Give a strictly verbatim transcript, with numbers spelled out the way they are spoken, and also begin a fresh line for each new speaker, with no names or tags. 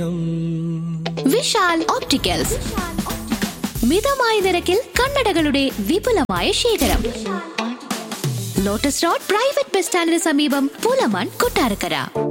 Vishal opticals മിതമായ നിരക്കിൽ കണ്ണടകളുടെ വിപുലമായ ശേഖരം. ലോട്ടസ് റോഡ് പ്രൈവറ്റ് ബസ് സ്റ്റാൻഡിന് സമീപം പൂലമൺ, കൊട്ടാരക്കര.